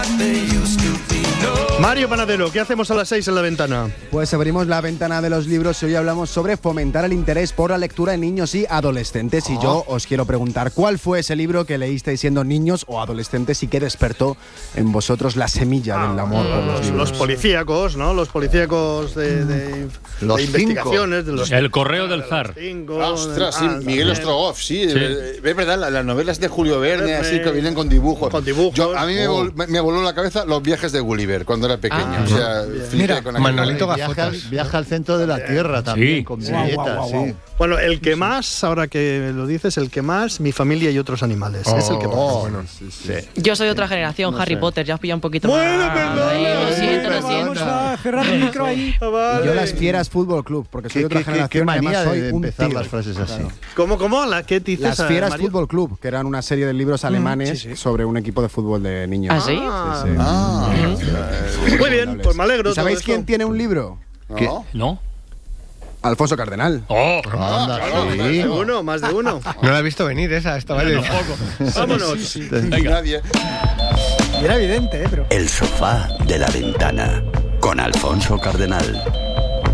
Mario Panadero, ¿qué hacemos a las 6 en La Ventana? Pues abrimos la ventana de los libros y hoy hablamos sobre fomentar el interés por la lectura en niños y adolescentes. Y yo os quiero preguntar, ¿cuál fue ese libro que leísteis siendo niños o adolescentes y que despertó en vosotros la semilla del amor por los libros? Los policíacos, ¿no? Los policíacos de investigaciones. De los El correo del zar. Ostras, sí, Miguel Ostrogoff, sí. Es verdad, las novelas de Julio Verne, así que vienen con dibujos. Con dibujos. A mí me voló la cabeza Los viajes de Gulliver cuando era pequeño. O sea, mira, con Manolito Viaja al centro de la Tierra también, Sí. con viñetas, sí. Bueno, el que más, ahora que lo dices, el que más, Mi familia y otros animales. Es el que más. Bueno, sí. Yo soy de otra generación, Harry Potter, ya os pilla un poquito Bueno, más. perdón. Ahí, lo siento. Vamos a cerrar el micro ahí. Y yo las Fieras Fútbol Club, porque soy de otra Qué generación y manía además soy de un empezar tigre. las frases así. ¿Cómo? ¿La qué dices? Las Fieras Mario? Fútbol Club, que eran una serie de libros alemanes sobre un equipo de fútbol de niños. ¿Ah, sí? Muy bien, pues me alegro. ¿Y sabéis todo quién esto. tiene un libro? ¿No? ¿No? Alfonso Cardenal. Anda, sí. Más de uno. No la he visto venir esa, estaba en Vámonos. Nadie. Era evidente, pero... El sofá de La Ventana con Alfonso Cardenal.